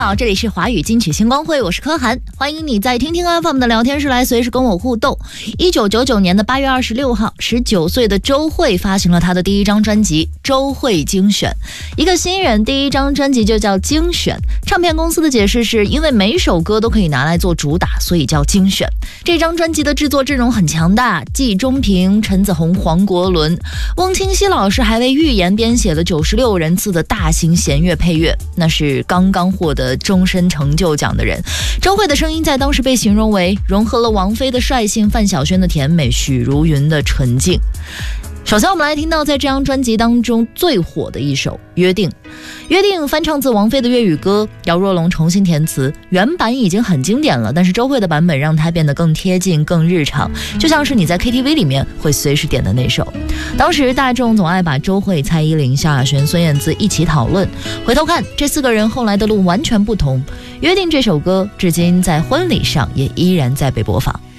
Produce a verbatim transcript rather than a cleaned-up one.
好，这里是华语金曲星光会，我是柯涵，欢迎你在听听 F M 的聊天室来随时跟我互动。一九九九年的八月二十六号，十九岁的周蕙发行了她的第一张专辑《周蕙精选》。一个新人第一张专辑就叫精选，唱片公司的解释是因为每首歌都可以拿来做主打，所以叫精选。这张专辑的制作阵容很强大，季中平、陈子红、黄国伦、翁清溪老师还为预言编写了九十六人次的大型弦乐配乐，那是刚刚获得终身成就奖的人。周蕙的声音在当时被形容为融合了王菲的率性、范晓萱的甜美、许茹芸的纯净。首先我们来听到在这张专辑当中最火的一首《约定》。约定翻唱自王菲的粤语歌，姚若龙重新填词，原版已经很经典了，但是周蕙的版本让它变得更贴近、更日常，就像是你在 K T V 里面会随时点的那首。当时大众总爱把周蕙、蔡依林、萧亚轩、孙燕姿一起讨论，回头看这四个人后来的路完全不同。约定这首歌至今在婚礼上也依然在被播放。